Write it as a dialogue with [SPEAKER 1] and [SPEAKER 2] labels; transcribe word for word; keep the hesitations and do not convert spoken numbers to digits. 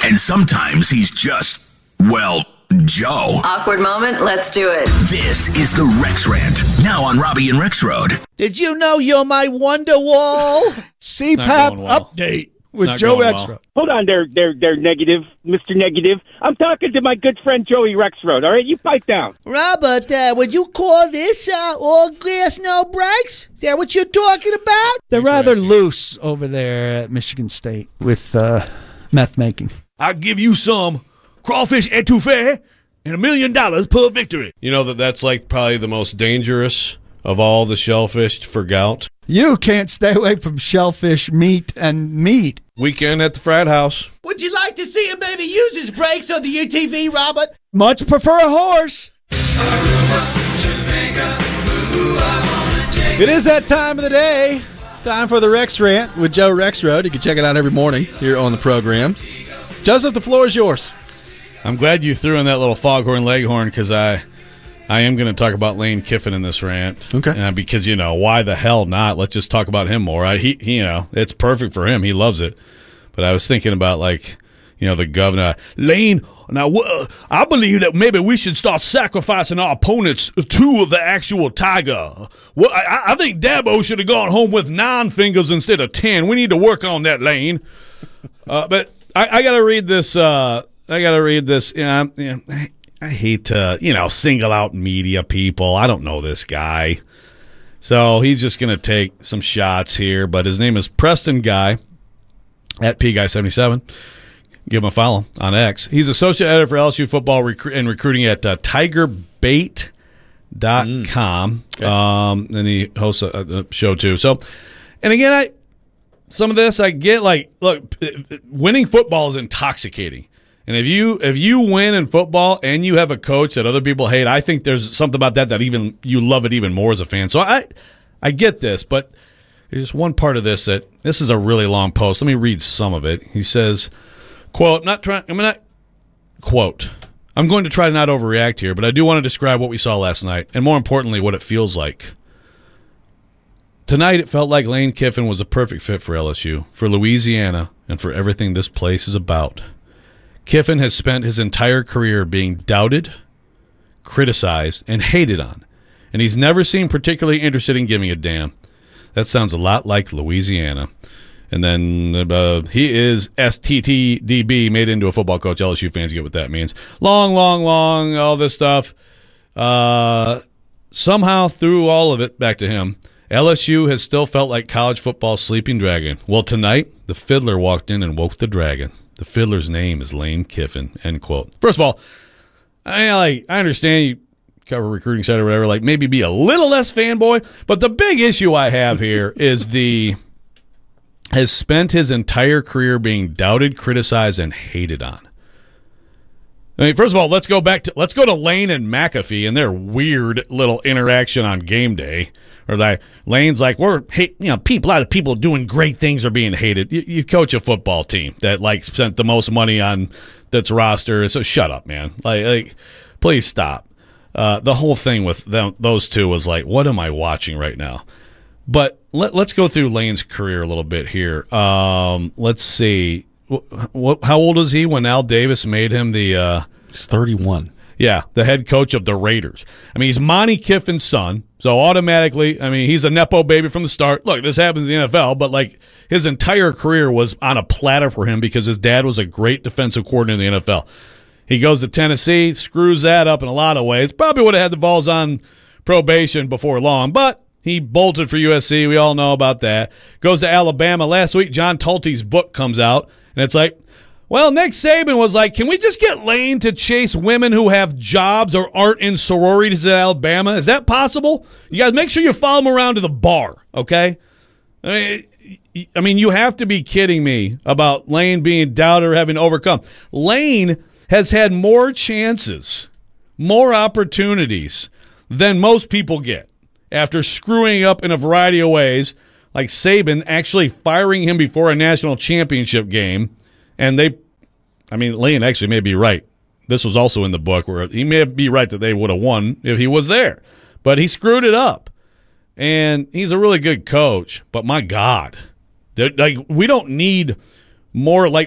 [SPEAKER 1] And sometimes he's just, well, Joe.
[SPEAKER 2] Awkward moment, let's do it.
[SPEAKER 1] This is the Rex Rant, now on Robbie and Rex Road.
[SPEAKER 3] Did you know you're my wonder wall?
[SPEAKER 4] C PAP well. Update with Joe Rexroad.
[SPEAKER 5] Well. Hold on there, there, there, negative, Mister Negative. I'm talking to my good friend Joey Rexroad, all right? You pipe down.
[SPEAKER 3] Robert, uh, would you call this uh, all gas, no brakes? Is that what you're talking about?
[SPEAKER 4] They're rather loose over there at Michigan State with uh, meth making.
[SPEAKER 6] I'll give you some crawfish etouffee and a million dollars per victory.
[SPEAKER 7] You know that that's like probably the most dangerous of all the shellfish for gout.
[SPEAKER 4] You can't stay away from shellfish meat and meat.
[SPEAKER 7] Weekend at the frat house.
[SPEAKER 3] Would you like to see a baby use his brakes on the U T V, Robert?
[SPEAKER 4] Much prefer a horse.
[SPEAKER 8] It is that time of the day. Time for the Rex Rant with Joe Rexroad. You can check it out every morning here on the program. Joseph, the floor is yours.
[SPEAKER 7] I'm glad you threw in that little foghorn leghorn because I, I am going to talk about Lane Kiffin in this rant.
[SPEAKER 8] Okay.
[SPEAKER 7] Uh, because, you know, why the hell not? Let's just talk about him more. I, he, he, you know, it's perfect for him. He loves it. But I was thinking about, like, you know, the governor. Lane, now, uh, I believe that maybe we should start sacrificing our opponents to the actual tiger. Well, I, I think Dabo should have gone home with nine fingers instead of ten. We need to work on that, Lane. Uh, but I, I got to read this. Uh, I got to read this. You know, you know, I, I hate to, you know, single out media people. I don't know this guy. So he's just going to take some shots here. But his name is Preston Guy at P Guy seventy-seven. Give him a follow on X. He's associate editor for L S U football recru- and recruiting at uh, tiger bait dot com. Mm. Okay. Um, and he hosts a, a show too. So, and again, I some of this I get, like, look, winning football is intoxicating. And if you if you win in football and you have a coach that other people hate, I think there's something about that that even you love it even more as a fan. So I I get this, but there's just one part of this that this is a really long post. Let me read some of it. He says, quote, not trying I'm not quote, I'm going to try to not overreact here, but I do want to describe what we saw last night, and more importantly, what it feels like. Tonight, it felt like Lane Kiffin was a perfect fit for L S U, for Louisiana, and for everything this place is about. Kiffin has spent his entire career being doubted, criticized, and hated on, and he's never seemed particularly interested in giving a damn. That sounds a lot like Louisiana. And then uh, he is S T T D B, made into a football coach. L S U fans get what that means. Long, long, long, all this stuff. Uh, somehow, through all of it, back to him, L S U has still felt like college football's sleeping dragon. Well, tonight, the fiddler walked in and woke the dragon. The fiddler's name is Lane Kiffin, end quote. First of all, I like I understand you cover recruiting site or whatever, like maybe be a little less fanboy, but the big issue I have here is the has spent his entire career being doubted, criticized, and hated on. I mean, first of all, let's go back to let's go to Lane and McAfee and their weird little interaction on game day. Or like Lane's like, we're hate, you know, people, a lot of people doing great things are being hated. You, you coach a football team that like spent the most money on that's roster, so shut up, man. Like, like please stop. Uh, the whole thing with them, those two was like, what am I watching right now? But let, let's go through Lane's career a little bit here. Um, let's see. What, what, how old is he when Al Davis made him the? Uh,
[SPEAKER 8] He's thirty-one.
[SPEAKER 7] Yeah, the head coach of the Raiders. I mean, he's Monty Kiffin's son, so automatically, I mean, he's a Nepo baby from the start. Look, this happens in the N F L, but, like, his entire career was on a platter for him because his dad was a great defensive coordinator in the N F L. He goes to Tennessee, screws that up in a lot of ways. Probably would have had the balls on probation before long, but he bolted for U S C. We all know about that. Goes to Alabama. Last week, John Tulte's book comes out, and it's like, well, Nick Saban was like, can we just get Lane to chase women who have jobs or aren't in sororities at Alabama? Is that possible? You guys make sure you follow him around to the bar, okay? I mean, I mean, you have to be kidding me about Lane being doubted or having to overcome. Lane has had more chances, more opportunities than most people get after screwing up in a variety of ways, like Saban actually firing him before a national championship game. And they, I mean, Lane actually may be right. This was also in the book where he may be right that they would have won if he was there. But he screwed it up. And he's a really good coach. But my God, like, we don't need more like